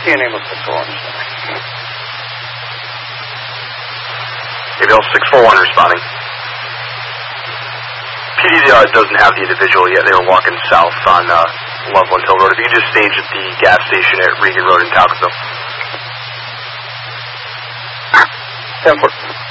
TNA looks like Dawn. Maybe 641 responding. PD doesn't have the individual yet. They were walking south on Loveland Hill Road. If you could just stage at the gas station at Regan Road in Talcottville. 10-4.